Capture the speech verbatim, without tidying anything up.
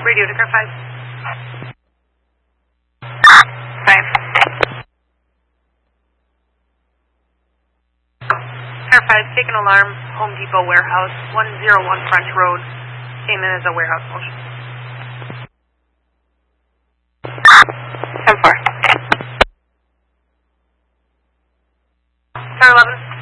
Radio to Car five. five. Car five, take an alarm, Home Depot warehouse, one oh one French Road. Came in as a warehouse motion. ten four. Car eleven.